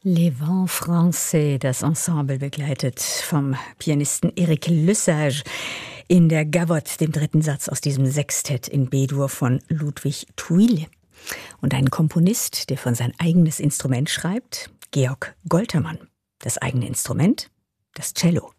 Les Vents Français, das Ensemble begleitet vom Pianisten Eric Lesage in der Gavotte, dem dritten Satz aus diesem Sextett in B-Dur von Ludwig Thuille. Und ein Komponist, der von sein eigenes Instrument schreibt, Georg Goltermann. Das eigene Instrument? Das Cello.